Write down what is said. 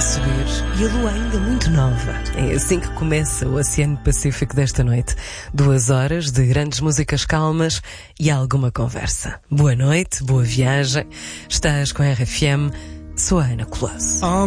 subir e a lua ainda muito nova. É assim que começa o Oceano Pacífico desta noite. 2 horas de grandes músicas calmas e alguma conversa. Boa noite, boa viagem. Estás com a RFM. Sou a Ana Colasso.